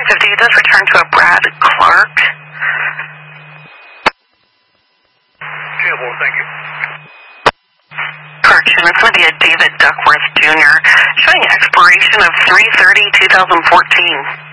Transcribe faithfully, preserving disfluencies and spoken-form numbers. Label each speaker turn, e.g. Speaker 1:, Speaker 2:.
Speaker 1: fifty, it does return to a Brad Clark.
Speaker 2: Well, thank you.
Speaker 1: Correction, it's going to be a David Duckworth Junior showing expiration of three thirty, two thousand fourteen.